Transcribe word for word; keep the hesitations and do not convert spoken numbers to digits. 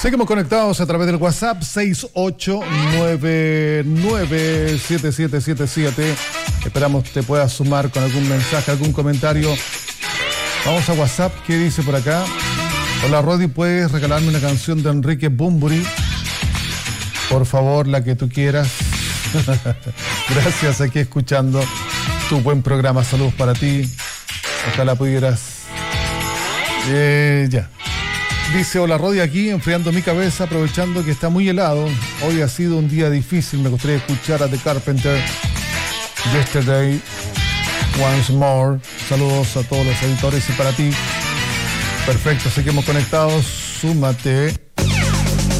Seguimos conectados a través del WhatsApp seis ocho nueve nueve siete siete siete siete. Esperamos te puedas sumar con algún mensaje, algún comentario. Vamos a WhatsApp. ¿Qué dice por acá? Hola Rodi, ¿puedes regalarme una canción de Enrique Bunbury? Por favor, la que tú quieras. Gracias, aquí escuchando tu buen programa. Saludos para ti. Ojalá pudieras. Eh, ya. Dice, hola Rodi, aquí enfriando mi cabeza, aprovechando que está muy helado. Hoy ha sido un día difícil, me gustaría escuchar a The Carpenter, Yesterday, Once More. Saludos a todos los editores y para ti. Perfecto, seguimos conectados, súmate.